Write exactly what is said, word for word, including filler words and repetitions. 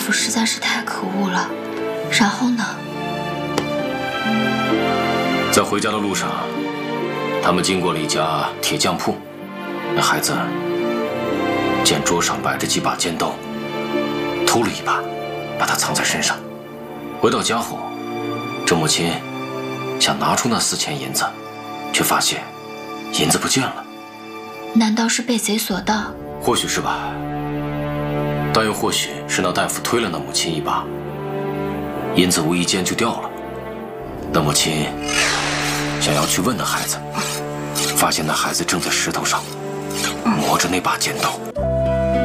夫实在是太可恶了。然后呢？ 在回家的路上，他们经过了一家铁匠铺，那孩子见桌上摆着几把尖刀，偷了一把，把它藏在身上。回到家后，郑母亲想拿出那四钱银子，却发现银子不见了。 难道是被贼所盗？ 或许是吧，但又或许是那大夫推了那母亲一把，银子无意间就掉了。那母亲想要去问那孩子，发现那孩子正在石头上磨着那把尖刀。